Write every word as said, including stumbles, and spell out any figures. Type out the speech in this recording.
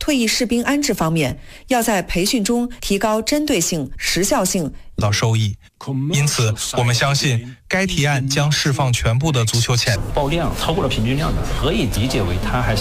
退役士兵安置方面，要在培训中提高针对性、时效性到收益。因此，我们相信该提案将释放全部的足球潜力。 爆量超过了平均量的，可以理解为它还是